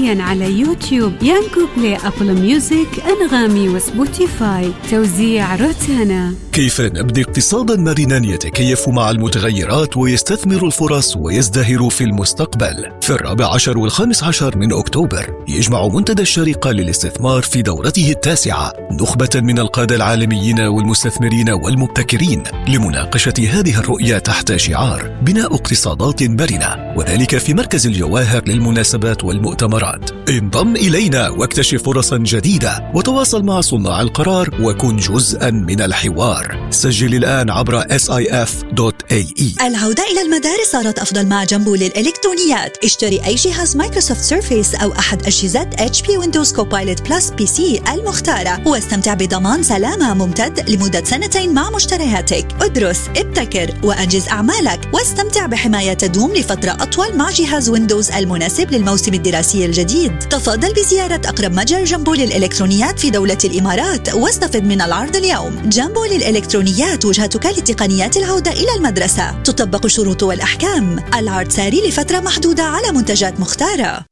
حصريا على يوتيوب، يانجو بلاي، أبل ميوزك، أنغامي وسبوتيفاي. توزيع روتانا. كيف نبني اقتصادا مرنا يتكيف مع المتغيرات ويستثمر الفرص ويزدهر في المستقبل؟ في 14 و15 من أكتوبر يجمع منتدى الشارقة للاستثمار في دورته التاسعة نخبة من القادة العالميين والمستثمرين والمبتكرين لمناقشة هذه الرؤية تحت شعار بناء اقتصادات مرنة، وذلك في مركز الجواهر للمناسبات والمؤتمرات. انضم إلينا واكتشف فرصا جديدة وتواصل مع صناع القرار وكن جزءا من الحوار. سجل الآن عبر sif.ae. العودة إلى المدارس صارت أفضل مع جنبو للإلكترونيات. اشتري أي جهاز مايكروسوفت سيرفيس أو أحد أجهزة HP Windows Copilot Plus PC المختارة واستمتع بضمان سلامة ممتد لمدة 2 مع مشترياتك. ادرس، ابتكر وأنجز أعمالك واستمتع بحماية تدوم لفترة أطول مع جهاز ويندوز المناسب للموسم الدراسي الجديد. تفضل بزيارة أقرب متجر جنبو للإلكترونيات في دولة الإمارات واستفد من العرض اليوم. جنبو للإلكترونيات، وجهتك لتقنيات العودة إلى المدرسة. تطبق الشروط والأحكام. العرض ساري لفترة محدودة على منتجات مختارة.